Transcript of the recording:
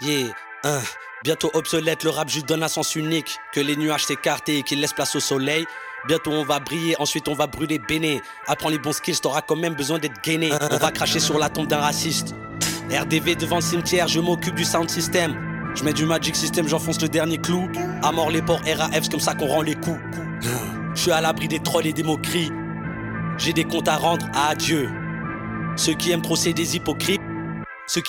Yeah, bientôt obsolète, le rap juste donne un sens unique. Que les nuages s'écartent et qu'ils laissent place au soleil. Bientôt on va briller, ensuite on va brûler Béné. Apprends les bons skills, t'auras quand même besoin d'être gainé. On va cracher sur la tombe d'un raciste. RDV devant le cimetière, je m'occupe du sound system. Je mets du Magic System, j'enfonce le dernier clou. À mort les ports RAF, c'est comme ça qu'on rend les coups. Je suis à l'abri des trolls et des moqueries. J'ai des comptes à rendre à Dieu. Ceux qui aiment trop c'est des hypocrites.